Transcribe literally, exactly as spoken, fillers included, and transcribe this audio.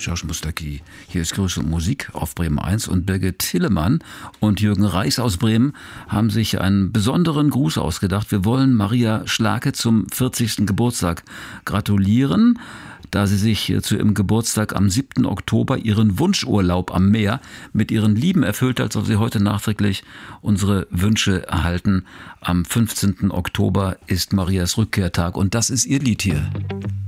George Mustaki. Hier ist Grüße und Musik auf Bremen eins und Birgit Tillemann und Jürgen Reichs aus Bremen haben sich einen besonderen Gruß ausgedacht. Wir wollen Maria Schlake zum vierzigsten Geburtstag gratulieren, da sie sich zu ihrem Geburtstag am siebten Oktober ihren Wunschurlaub am Meer mit ihren Lieben erfüllt hat, soll sie heute nachträglich unsere Wünsche erhalten. Am fünfzehnten Oktober ist Marias Rückkehrtag und das ist ihr Lied hier.